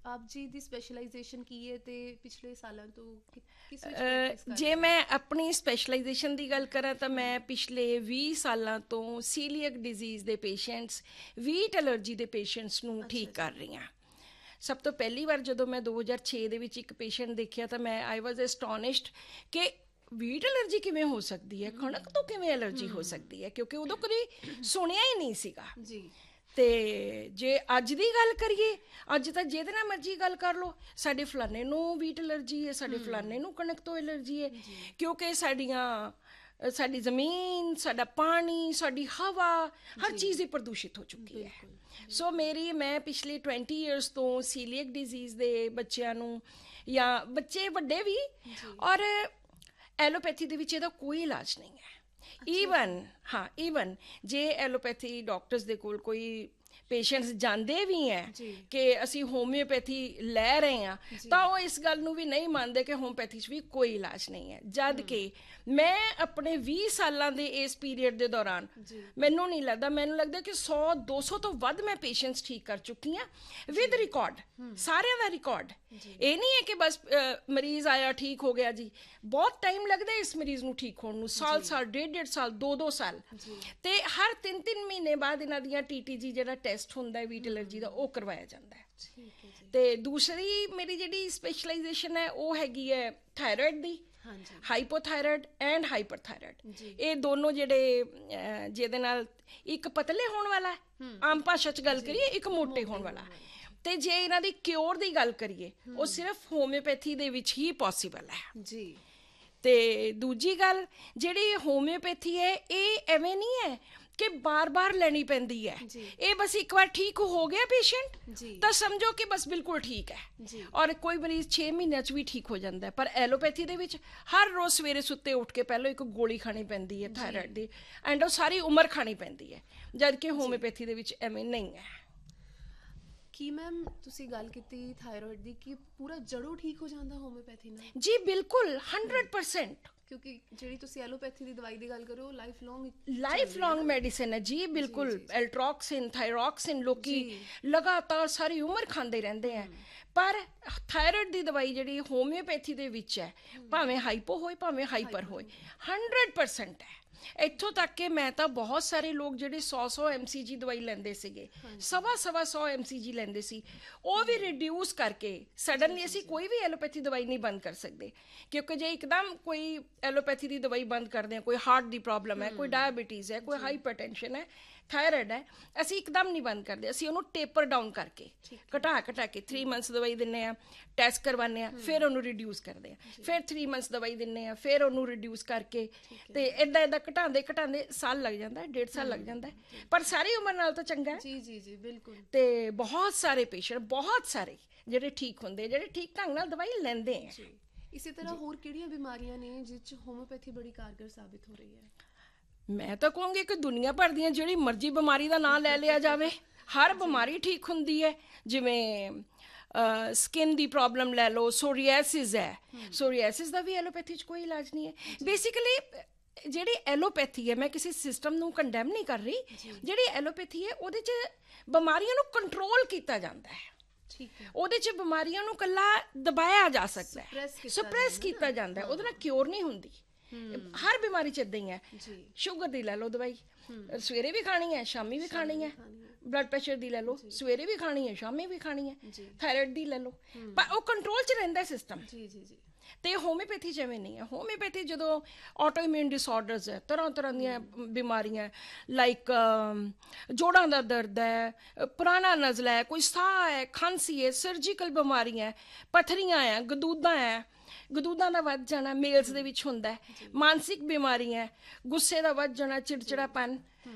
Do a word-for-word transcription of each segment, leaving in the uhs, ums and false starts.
ਆਪ ਜੀ ਦੀ ਸਪੈਸ਼ਲਾਈਜੇਸ਼ਨ ਕੀ ਹੈ ਤੇ ਪਿਛਲੇ ਸਾਲਾਂ ਤੋਂ ਕਿ- ਕਿਸ ਵਿੱਚ ਪ੍ਰੈਕਟਿਸ ਕਰ ਜੇ ਰਹੇ ਹੋ? ਮੈਂ ਆਪਣੀ ਸਪੈਸ਼ਲਾਈਜੇਸ਼ਨ ਦੀ ਗੱਲ ਕਰਾਂ ਤਾਂ ਮੈਂ ਪਿਛਲੇ ਵੀਹ ਸਾਲਾਂ ਤੋਂ ਸੀਲੀਅਕ ਡਿਜ਼ੀਜ਼ ਦੇ ਪੇਸ਼ੈਂਟਸ, ਵੀਟ ਐਲਰਜੀ ਦੇ ਪੇਸ਼ੈਂਟਸ ਨੂੰ ਠੀਕ ਕਰ ਰਹੀ ਹਾਂ। ਸਭ ਤੋਂ ਪਹਿਲੀ ਵਾਰ ਜਦੋਂ ਮੈਂ ਦੋ ਹਜ਼ਾਰ ਛੇ ਦੇ ਵਿੱਚ ਇੱਕ ਪੇਸ਼ੈਂਟ ਦੇਖਿਆ ਤਾਂ ਮੈਂ ਆਈ ਵਾਜ਼ ਐਸਟੋਨਿਸ਼ਡ ਕਿ ਵੀਟ ਐਲਰਜੀ ਕਿਵੇਂ ਹੋ ਸਕਦੀ ਹੈ, ਕਣਕ ਤੋਂ ਕਿਵੇਂ ਐਲਰਜੀ ਹੋ ਸਕਦੀ ਹੈ, ਕਿਉਂਕਿ ਉਦੋਂ ਕਦੇ ਸੁਣਿਆ ਹੀ ਨਹੀਂ ਸੀਗਾ। ਜੀ ਤੇ ਜੇ ਅੱਜ ਦੀ ਗੱਲ ਕਰੀਏ, ਅੱਜ ਤਾਂ ਜਿਹਦੇ ਨਾਲ ਮਰਜ਼ੀ ਗੱਲ ਕਰ ਲਓ, ਸਾਡੇ ਫਲਾਣੇ ਨੂੰ ਵੀਟ ਐਲਰਜੀ ਹੈ, ਸਾਡੇ ਫਲਾਣੇ ਨੂੰ ਕਣਕ ਤੋਂ ਐਲਰਜੀ ਹੈ, ਕਿਉਂਕਿ ਸਾਡੀਆਂ ਸਾਡੀ ਜ਼ਮੀਨ, ਸਾਡਾ ਪਾਣੀ, ਸਾਡੀ ਹਵਾ, ਹਰ ਚੀਜ਼ ਹੀ ਪ੍ਰਦੂਸ਼ਿਤ ਹੋ ਚੁੱਕੀ ਹੈ। ਸੋ ਮੇਰੀ ਮੈਂ ਪਿਛਲੇ ਵੀਹ ਇਅਰਸ ਤੋਂ ਸੀਲੀਅਕ ਡਿਜ਼ੀਜ਼ ਦੇ ਬੱਚਿਆਂ ਨੂੰ, ਜਾਂ ਬੱਚੇ ਵੱਡੇ ਵੀ, ਔਰ ਐਲੋਪੈਥੀ ਦੇ ਵਿੱਚ ਇਹਦਾ ਕੋਈ ਇਲਾਜ ਨਹੀਂ ਹੈ। ਈਵਨ ਹਾਂ ਈਵਨ ਜੇ ਐਲੋਪੈਥੀ ਡਾਕਟਰਸ ਦੇ ਕੋਲ ਕੋਈ ਪੇਸ਼ੈਂਟਸ ਜਾਂਦੇ ਵੀ ਹੈ ਕਿ ਅਸੀਂ ਹੋਮਿਓਪੈਥੀ ਲੈ ਰਹੇ ਹਾਂ, ਤਾਂ ਉਹ ਇਸ ਗੱਲ ਨੂੰ ਵੀ ਨਹੀਂ ਮੰਨਦੇ ਕਿ ਹੋਮਿਓਪੈਥੀ 'ਚ ਵੀ ਕੋਈ ਇਲਾਜ ਨਹੀਂ ਹੈ। ਜਦ ਕਿ ਮੈਂ ਆਪਣੇ ਵੀਹ ਸਾਲਾਂ ਦੇ ਇਸ ਪੀਰੀਅਡ ਦੇ ਦੌਰਾਨ, ਮੈਨੂੰ ਨਹੀਂ ਲੱਗਦਾ, ਮੈਨੂੰ ਲੱਗਦਾ ਕਿ ਸੌ ਦੋ ਸੌ ਤੋਂ ਵੱਧ ਮੈਂ ਪੇਸ਼ੈਂਟਸ ਠੀਕ ਕਰ ਚੁੱਕੀ ਹਾਂ ਵਿਦ ਰਿਕਾਰਡ, ਸਾਰਿਆਂ ਦਾ ਰਿਕਾਰਡ। ਇਹ ਨਹੀਂ ਹੈ ਕਿ ਬਸ ਮਰੀਜ਼ ਆਇਆ ਠੀਕ ਹੋ ਗਿਆ ਜੀ, ਬਹੁਤ ਟਾਈਮ ਲੱਗਦਾ ਇਸ ਮਰੀਜ਼ ਨੂੰ ਠੀਕ ਹੋਣ ਨੂੰ, ਸਾਲ ਸਾਲ, ਡੇਢ ਡੇਢ ਸਾਲ, ਦੋ ਦੋ ਸਾਲ। ਤੇ ਹਰ ਤਿੰਨ ਤਿੰਨ ਮਹੀਨੇ ਬਾਅਦ ਇਹਨਾਂ ਦੀਆਂ ਟੀ ਟੀ ਜੀ ਜਿਹੜਾ ਟੈਸਟ ਹੁੰਦਾ ਹੈ ਵੀਟ ਐਲਰਜੀ ਦਾ, ਉਹ ਕਰਵਾਇਆ ਜਾਂਦਾ ਹੈ। ਤੇ ਦੂਸਰੀ ਮੇਰੀ ਜਿਹੜੀ ਸਪੈਸ਼ਲਾਈਜੇਸ਼ਨ ਹੈ ਉਹ ਹੈਗੀ ਹੈ ਥਾਇਰਾਇਡ ਦੀ, ਹਾਈਪੋਥਾਇਰਾਇਡ ਐਂਡ ਹਾਈਪਰਥਾਇਰਾਇਡ। ਇਹ ਦੋਨੋਂ ਜਿਹੜੇ ਜਿਹਦੇ ਨਾਲ ਇੱਕ ਪਤਲੇ ਹੋਣ ਵਾਲਾ, ਆਮ ਭਾਸ਼ਾ 'ਚ ਗੱਲ ਕਰੀਏ, ਇੱਕ ਮੋਟੇ ਹੋਣ ਵਾਲਾ। ਤੇ ਜੇ ਇਹਨਾਂ ਦੀ ਕਿਉਰ ਦੀ ਗੱਲ ਕਰੀਏ, ਉਹ ਸਿਰਫ ਹੋਮਿਓਪੈਥੀ ਦੇ ਵਿੱਚ ਹੀ ਪੋਸੀਬਲ ਹੈ ਜੀ। ਤੇ ਦੂਜੀ ਗੱਲ, ਜਿਹੜੀ ਹੋਮਿਓਪੈਥੀ ਹੈ ਇਹ ਐਵੇਂ ਨਹੀਂ ਹੈ ਕਿ ਬਾਰ ਬਾਰ ਲੈਣੀ ਪੈਂਦੀ ਹੈ। ਇਹ ਬਸ ਇੱਕ ਵਾਰ ਠੀਕ ਹੋ ਗਿਆ ਪੇਸ਼ੈਂਟ ਤਾਂ ਸਮਝੋ ਕਿ ਬਸ ਬਿਲਕੁਲ ਠੀਕ ਹੈ, ਔਰ ਕੋਈ ਮਰੀਜ਼ ਛੇ ਮਹੀਨਿਆਂ 'ਚ ਵੀ ਠੀਕ ਹੋ ਜਾਂਦਾ ਹੈ। ਪਰ ਐਲੋਪੈਥੀ ਦੇ ਵਿੱਚ ਹਰ ਰੋਜ਼ ਸਵੇਰੇ ਸੁੱਤੇ ਉੱਠ ਕੇ ਪਹਿਲਾਂ ਇੱਕ ਗੋਲੀ ਖਾਣੀ ਪੈਂਦੀ ਹੈ ਥਾਇਰਾਇਡ ਦੀ, ਐਂਡ ਉਹ ਸਾਰੀ ਉਮਰ ਖਾਣੀ ਪੈਂਦੀ ਹੈ, ਜਦ ਕਿ ਹੋਮਿਓਪੈਥੀ ਦੇ ਵਿੱਚ ਐਵੇਂ ਨਹੀਂ ਹੈ। ਕੀ ਮੈਮ ਤੁਸੀਂ ਗੱਲ ਕੀਤੀ ਥਾਇਰਾਇਡ ਦੀ, ਕਿ ਪੂਰਾ ਜੜੋਂ ਠੀਕ ਹੋ ਜਾਂਦਾ ਹੋਮਿਓਪੈਥੀ ਨਾਲ? ਜੀ ਬਿਲਕੁਲ, ਹੰਡਰਡ ਪਰਸੈਂਟ। ਕਿਉਂਕਿ ਜਿਹੜੀ ਤੁਸੀਂ ਐਲੋਪੈਥੀ ਦੀ ਦਵਾਈ ਦੀ ਗੱਲ ਕਰੋ, ਉਹ ਲਾਈਫ ਲੌਂਗ ਲਾਈਫ ਲੌਂਗ ਮੈਡੀਸਿਨ ਹੈ ਜੀ, ਬਿਲਕੁਲ। ਐਲਟਰੋਕਸਿਨ, ਥਾਇਰੋਕਸਿਨ ਲੋਕੀ ਲਗਾਤਾਰ ਸਾਰੀ ਉਮਰ ਖਾਂਦੇ ਰਹਿੰਦੇ ਹੈ। ਪਰ ਥਾਇਰਾਇਡ ਦੀ ਦਵਾਈ ਜਿਹੜੀ ਹੋਮਿਓਪੈਥੀ ਦੇ ਵਿੱਚ ਹੈ, ਭਾਵੇਂ ਹਾਈਪੋ ਹੋਏ ਭਾਵੇਂ ਹਾਈਪਰ ਹੋਏ, ਹੰਡਰਡ ਪਰਸੈਂਟ ਹੈ। ਇੱਥੋਂ ਤੱਕ ਕਿ ਮੈਂ ਤਾਂ ਬਹੁਤ ਸਾਰੇ ਲੋਕ ਜਿਹੜੇ ਸੌ ਸੌ ਐਮ ਸੀ ਜੀ ਦਵਾਈ ਲੈਂਦੇ ਸੀਗੇ, ਸਵਾ ਸਵਾ ਸੌ ਐਮ ਸੀ ਜੀ ਲੈਂਦੇ ਸੀ, ਉਹ ਵੀ ਰਿਡਿਊਸ ਕਰਕੇ ਸਡਨਲੀ ਅਸੀਂ ਕੋਈ ਵੀ ਐਲੋਪੈਥੀ ਦਵਾਈ ਨਹੀਂ ਬੰਦ ਕਰ ਸਕਦੇ। ਕਿਉਂਕਿ ਜੇ ਇੱਕਦਮ ਕੋਈ ਐਲੋਪੈਥੀ ਦੀ ਦਵਾਈ ਬੰਦ ਕਰਦੇ ਹਾਂ, ਕੋਈ ਹਾਰਟ ਦੀ ਪ੍ਰੋਬਲਮ ਹੈ, ਕੋਈ ਡਾਇਬਟੀਜ਼ ਹੈ, ਕੋਈ ਹਾਈਪਰਟੈਂਸ਼ਨ ਹੈ, ਥਾਇਰਾਇਡ ਹੈ, ਅਸੀਂ ਇੱਕਦਮ ਨਹੀਂ ਬੰਦ ਕਰਦੇ, ਅਸੀਂ ਉਹਨੂੰ ਟੇਪਰ ਡਾਊਨ ਕਰਕੇ, ਘਟਾ ਘਟਾ ਕੇ ਥ੍ਰੀ ਮੰਥਸ ਦਵਾਈ ਦਿੰਦੇ ਹਾਂ, ਟੈਸਟ ਕਰਵਾਉਂਦੇ ਹਾਂ, ਫਿਰ ਉਹਨੂੰ ਰਿਡਿਊਸ ਕਰਦੇ ਹਾਂ, ਫਿਰ ਥ੍ਰੀ ਮੰਥਸ ਦਵਾਈ ਦਿੰਦੇ ਹਾਂ, ਫਿਰ ਉਹਨੂੰ ਰਿਡਿਊਸ ਕਰਕੇ, ਤੇ ਇੱਦਾਂ ਇੱਦਾਂ ਘਟਾਉਂਦੇ ਘਟਾਉਂਦੇ ਸਾਲ ਲੱਗ ਜਾਂਦਾ, ਡੇਢ ਸਾਲ ਲੱਗ ਜਾਂਦਾ, ਪਰ ਸਾਰੀ ਉਮਰ ਨਾਲ ਤਾਂ ਚੰਗਾ ਹੈ। ਜੀ ਜੀ ਜੀ ਬਿਲਕੁਲ। ਤੇ ਬਹੁਤ ਸਾਰੇ ਪੇਸ਼ੈਂਟ, ਬਹੁਤ ਸਾਰੇ ਜਿਹੜੇ ਠੀਕ ਹੁੰਦੇ, ਜਿਹੜੇ ਠੀਕ ਢੰਗ ਨਾਲ ਦਵਾਈ ਲੈਂਦੇ ਹੈ। ਇਸੇ ਤਰ੍ਹਾਂ ਹੋਰ ਕਿਹੜੀਆਂ ਬਿਮਾਰੀਆਂ ਨੇ ਜਿਸ 'ਚ ਹੋਮਿਓਪੈਥੀ ਬੜੀ ਕਾਰਗਰ ਸਾਬਿਤ ਹੋ ਰਹੀ ਹੈ? ਮੈਂ ਤਾਂ ਕਹੂੰਗੀ ਕਿ ਦੁਨੀਆ ਭਰ ਦੀਆਂ ਜਿਹੜੀ ਮਰਜ਼ੀ ਬਿਮਾਰੀ ਦਾ ਨਾਂ ਲੈ ਲਿਆ ਜਾਵੇ, ਹਰ ਬਿਮਾਰੀ ਠੀਕ ਹੁੰਦੀ ਹੈ। ਜਿਵੇਂ ਸਕਿਨ ਦੀ ਪ੍ਰੋਬਲਮ ਲੈ ਲਓ, ਸੋਰੀਐਸਿਸ ਹੈ, ਸੋਰੀਐਸਿਸ ਦਾ ਵੀ ਐਲੋਪੈਥੀ 'ਚ ਕੋਈ ਇਲਾਜ ਨਹੀਂ ਹੈ। ਬੇਸਿਕਲੀ ਜਿਹੜੀ ਐਲੋਪੈਥੀ ਹੈ, ਮੈਂ ਕਿਸੇ ਸਿਸਟਮ ਨੂੰ ਕੰਡੈਮ ਨਹੀਂ ਕਰ ਰਹੀ, ਜਿਹੜੀ ਐਲੋਪੈਥੀ ਹੈ ਉਹਦੇ 'ਚ ਬਿਮਾਰੀਆਂ ਨੂੰ ਕੰਟਰੋਲ ਕੀਤਾ ਜਾਂਦਾ ਹੈ। ਉਹਦੇ 'ਚ ਬਿਮਾਰੀਆਂ ਨੂੰ ਇਕੱਲਾ ਦਬਾਇਆ ਜਾ ਸਕਦਾ ਹੈ, ਸਪਰੈਸ ਕੀਤਾ ਜਾਂਦਾ ਹੈ, ਉਹਦੇ ਨਾਲ ਕਿਉਰ ਨਹੀਂ ਹੁੰਦੀ। ਹਰ ਬਿਮਾਰੀ 'ਚ ਇੱਦਾਂ ਹੀ ਹੈ। ਸ਼ੂਗਰ ਦੀ ਲੈ ਲਓ ਦਵਾਈ, ਸਵੇਰੇ ਵੀ ਖਾਣੀ ਹੈ, ਸ਼ਾਮੀ ਵੀ ਖਾਣੀ ਹੈ। ਬਲੱਡ ਪ੍ਰੈਸ਼ਰ ਦੀ ਲੈ ਲਓ, ਸਵੇਰੇ ਵੀ ਖਾਣੀ ਹੈ, ਸ਼ਾਮੀ ਵੀ ਖਾਣੀ ਹੈ। ਥਾਇਰਾਇਡ ਦੀ ਲੈ ਲਓ, ਪਰ ਉਹ ਕੰਟਰੋਲ 'ਚ ਰਹਿੰਦਾ ਸਿਸਟਮ। ਤੇ ਹੋਮਿਓਪੈਥੀ 'ਚ ਐਵੇਂ ਨਹੀਂ ਹੈ। ਹੋਮਿਓਪੈਥੀ ਜਦੋਂ ਆਟੋ ਇਮਿਊਨ ਡਿਸਆਰਡਰਸ ਹੈ, ਤਰ੍ਹਾਂ ਤਰ੍ਹਾਂ ਦੀਆਂ ਬਿਮਾਰੀਆਂ, ਲਾਈਕ ਜੋੜਾਂ ਦਾ ਦਰਦ ਹੈ, ਪੁਰਾਣਾ ਨਜ਼ਲਾ ਹੈ, ਕੋਈ ਸਾਹ ਹੈ, ਖਾਂਸੀ ਹੈ, ਸਰਜੀਕਲ ਬਿਮਾਰੀਆਂ, ਪੱਥਰੀਆਂ ਹੈ, ਗਦੂਦਾਂ ਹੈ, ਗਦੂਦਾਂ ਦਾ ਵੱਧ ਜਾਣਾ ਮੇਲਸ ਦੇ ਵਿੱਚ ਹੁੰਦਾ ਹੈ, ਮਾਨਸਿਕ ਬਿਮਾਰੀਆਂ, ਗੁੱਸੇ ਦਾ ਵੱਧ ਜਾਣਾ, ਚਿੜਚਿੜਾਪਨ,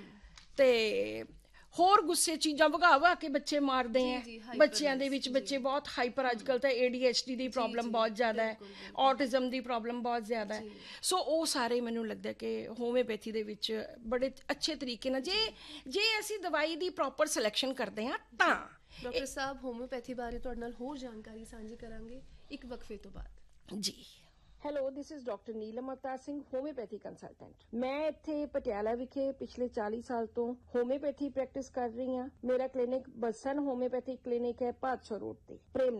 ਤੇ ਹੋਰ ਗੁੱਸੇ ਚੀਜ਼ਾਂ ਵਗਾ ਵਗਾ ਕੇ ਬੱਚੇ ਮਾਰਦੇ ਹੈ। ਬੱਚਿਆਂ ਦੇ ਵਿੱਚ ਬੱਚੇ ਬਹੁਤ ਹਾਈਪਰ, ਅੱਜ ਕੱਲ੍ਹ ਤਾਂ A D H D the problem ਬਹੁਤ ਜ਼ਿਆਦਾ ਹੈ, ਔਟਿਜ਼ਮ ਦੀ ਪ੍ਰੋਬਲਮ ਬਹੁਤ ਜ਼ਿਆਦਾ ਹੈ। ਸੋ ਉਹ ਸਾਰੇ ਮੈਨੂੰ ਲੱਗਦਾ ਕਿ ਹੋਮਿਓਪੈਥੀ ਦੇ ਵਿੱਚ ਬੜੇ ਅੱਛੇ ਤਰੀਕੇ ਨਾਲ, ਜੇ ਜੇ ਅਸੀਂ ਦਵਾਈ ਦੀ ਪ੍ਰੋਪਰ ਸਿਲੈਕਸ਼ਨ ਕਰਦੇ ਹਾਂ ਤਾਂ। ਡਾਕਟਰ ਸਾਹਿਬ, ਹੋਮਿਓਪੈਥੀ ਬਾਰੇ ਤੁਹਾਡੇ ਨਾਲ ਹੋਰ ਜਾਣਕਾਰੀ ਸਾਂਝੀ ਕਰਾਂਗੇ ਇੱਕ ਵਕਫੇ ਤੋਂ ਬਾਅਦ ਜੀ। Hello, this is doctor Neelam Avtar Singh, homeopathy consultant. ਮੈਂ ਇੱਥੇ ਪਟਿਆਲਾ ਵਿਖੇ ਪਿਛਲੇ ਚਾਲੀ ਸਾਲ ਤੋਂ ਹੋਮਿਓਪੈਥੀ ਪ੍ਰੈਕਟਿਸ ਕਰ ਰਹੀ ਹਾਂ। ਮੇਰਾ ਕਲੀਨਿਕ ਬਸਨ ਹੋਮਿਓਪੈਥੀ ਕਲੀਨਿਕ ਹੈ, ਭਾਦਸੋਂ ਰੋਡ ਤੇ, ਪ੍ਰੇਮ